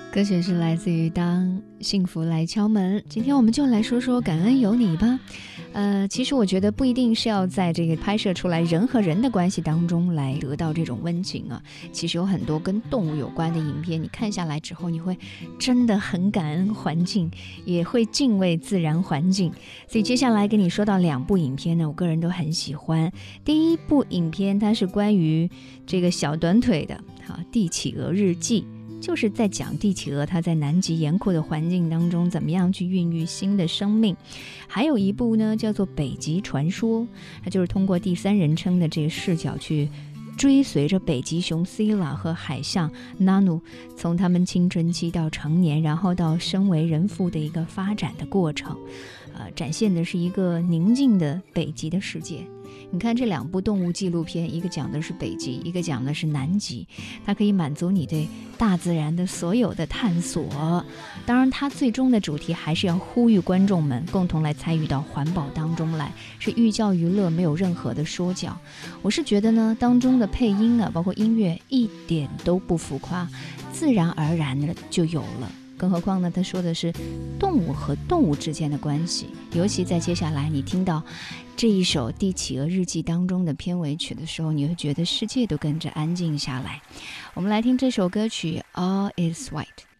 歌曲是来自于当幸福来敲门。今天我们就来说说感恩有你吧。其实我觉得不一定是要在这个拍摄出来人和人的关系当中来得到这种温情啊。其实有很多跟动物有关的影片，你看下来之后，你会真的很感恩环境，也会敬畏自然环境。所以接下来跟你说到2部影片呢，我个人都很喜欢。第一部影片它是关于这个小短腿的，帝企鹅日记。就是在讲帝企鹅它在南极严酷的环境当中怎么样去孕育新的生命。还有一部呢叫做北极传说，它就是通过第3人称的这个视角去追随着北极熊 Sila 和海象 Nanu 从他们青春期到成年，然后到身为人父的一个发展的过程。展现的是一个宁静的北极的世界。你看这2部动物纪录片，一个讲的是北极，一个讲的是南极，它可以满足你对大自然的所有的探索。当然它最终的主题还是要呼吁观众们共同来参与到环保当中来，是寓教于乐，没有任何的说教。我是觉得呢，当中的配音啊，包括音乐一点都不浮夸，自然而然的就有了。更何况呢，他说的是动物和动物之间的关系，尤其在接下来你听到这一首《帝企鹅日记》当中的片尾曲的时候，你会觉得世界都跟着安静下来。我们来听这首歌曲 All is White。